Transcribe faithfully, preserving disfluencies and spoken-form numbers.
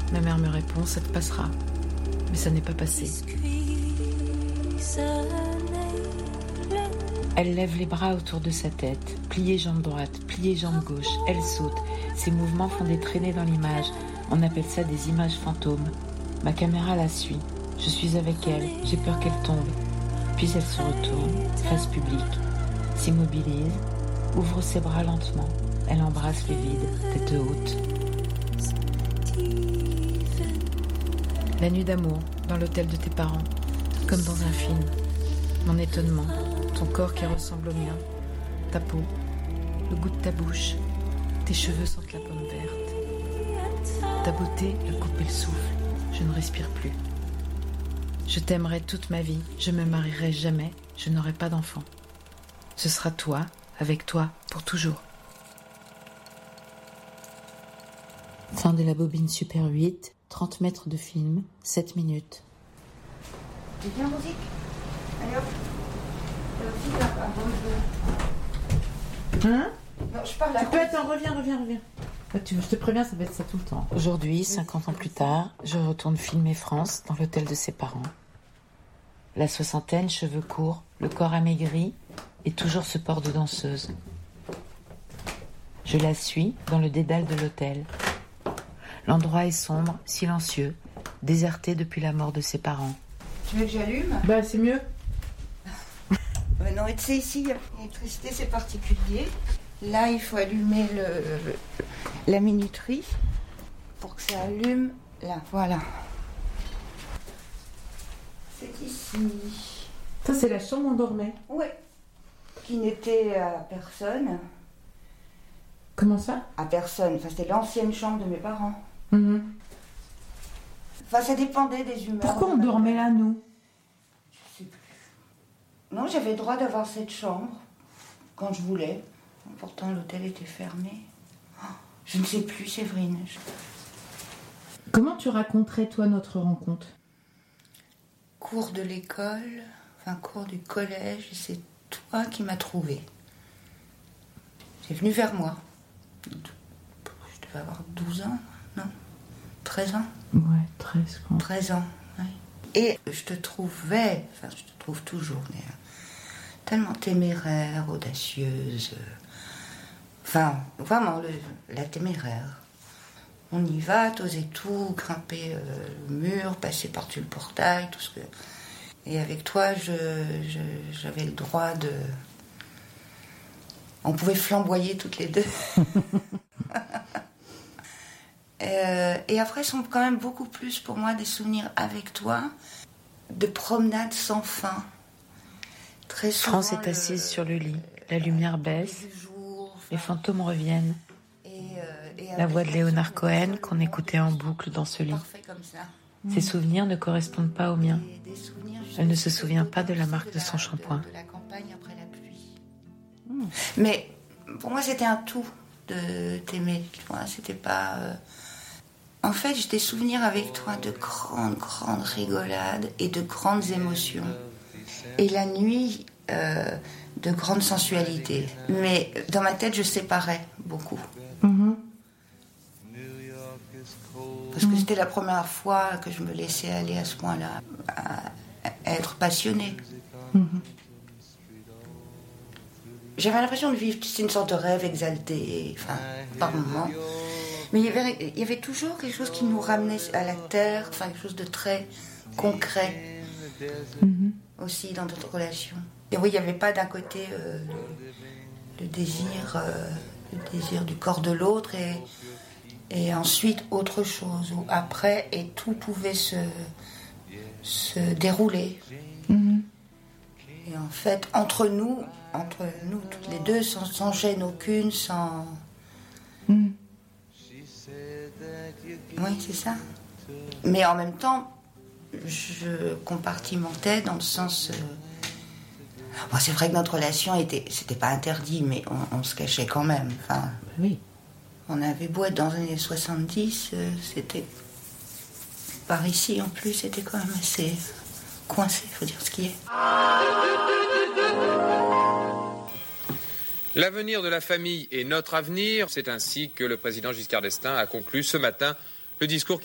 Ma mère me répond, ça te passera. Mais ça n'est pas passé. Elle lève les bras autour de sa tête, pliée jambe droite, pliée jambe gauche, elle saute. Ses mouvements font des traînées dans l'image. On appelle ça des images fantômes. Ma caméra la suit. Je suis avec elle, j'ai peur qu'elle tombe. Puis elle se retourne, face publique, s'immobilise, ouvre ses bras lentement. Elle embrasse le vide, tête haute. La nuit d'amour, dans l'hôtel de tes parents, comme dans un film. Mon étonnement, ton corps qui ressemble au mien, ta peau, le goût de ta bouche, tes cheveux sentent la pomme verte. Ta beauté a coupé le souffle, je ne respire plus. Je t'aimerai toute ma vie, je me marierai jamais, je n'aurai pas d'enfant. Ce sera toi, avec toi, pour toujours. Fin de la bobine Super huit, trente mètres de film, sept minutes. C'est bien musique. Allez hop. Hein? Non, je parle à Tu peux, attends, reviens, reviens, reviens. Tu, je te préviens, ça va être ça tout le temps. Aujourd'hui, cinquante ans plus tard, je retourne filmer France dans l'hôtel de ses parents. La soixantaine, cheveux courts, le corps amaigri et toujours ce port de danseuse. Je la suis dans le dédale de l'hôtel. L'endroit est sombre, silencieux, déserté depuis la mort de ses parents. Tu veux que j'allume? Bah, c'est mieux. Euh, non, tu sais, ici, l'électricité, c'est particulier. Là, il faut allumer le, le, la minuterie pour que ça allume. Là, voilà. C'est ici. Ça, c'est la chambre où on dormait. Oui. Qui n'était à personne. Comment ça? À personne. Enfin, c'était l'ancienne chambre de mes parents. Mmh. Enfin, ça dépendait des humeurs. Pourquoi on dormait là, nous? Je sais plus. Non, j'avais le droit d'avoir cette chambre quand je voulais. Pourtant, l'hôtel était fermé. Oh, je ne sais plus, Séverine. Je... Comment tu raconterais, toi, notre rencontre? Cours de l'école, enfin, cours du collège, c'est toi qui m'as trouvée. C'est venu vers moi. Je devais avoir douze ans, non? treize ans? Ouais, treize, quoi. treize ans, oui. Et je te trouvais, enfin, je te trouve toujours, mais, tellement téméraire, audacieuse. Enfin, vraiment, le, la téméraire. On y va, t'osais tout, grimper euh, le mur, passer par-dessus le portail, tout ce que... Et avec toi, je, je, j'avais le droit de... On pouvait flamboyer toutes les deux. euh, et après, sont quand même beaucoup plus pour moi des souvenirs avec toi, de promenades sans fin. Très souvent, France est le, assise sur le lit, la lumière baisse, jour, enfin, les fantômes reviennent. Et, euh, et la voix de Léonard Cohen qu'on écoutait en boucle dans ce lit. Ses souvenirs ne correspondent pas aux miens. Elle ne se souvient pas de la marque de son shampoing. Mmh. Mais pour moi, c'était un tout de t'aimer. Tu vois, c'était pas. Euh... En fait, j'ai des souvenirs avec toi de grandes, grandes rigolades et de grandes émotions. Et la nuit, euh, de grande sensualité. Mais dans ma tête, je séparais beaucoup. Mmh. Parce que c'était la première fois que je me laissais aller à ce point-là, à être passionnée. Mmh. J'avais l'impression de vivre, c'est une sorte de rêve exalté, enfin, par moments. Mais il y, avait, il y avait toujours quelque chose qui nous ramenait à la terre, enfin, quelque chose de très concret, mmh. aussi dans notre relation. Et oui, il n'y avait pas d'un côté euh, le, le désir, euh, le désir du corps de l'autre et, et ensuite autre chose, ou après, et tout pouvait se, se dérouler. Mmh. Et en fait, entre nous, entre nous toutes les deux, sans, sans gêne aucune, sans... Mmh. Oui, c'est ça. Mais en même temps, je compartimentais dans le sens... Euh... Bon, c'est vrai que notre relation était... C'était pas interdit, mais on, on se cachait quand même. Enfin, oui. On avait beau être dans les années soixante-dix, euh, c'était... Par ici, en plus, c'était quand même assez coincé, il faut dire ce qui est. L'avenir de la famille est notre avenir. C'est ainsi que le président Giscard d'Estaing a conclu ce matin le discours qui